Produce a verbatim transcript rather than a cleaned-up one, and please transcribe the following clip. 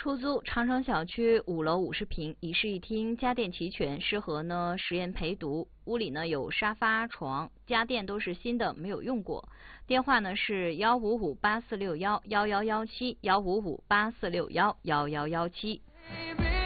出租长城小区五楼五十平，一室一厅，家电齐全，适合呢实验陪读。屋里呢有沙发、床，家电都是新的，没有用过。电话呢是幺五五八四六幺幺幺幺七，幺五五八四六幺幺幺幺七。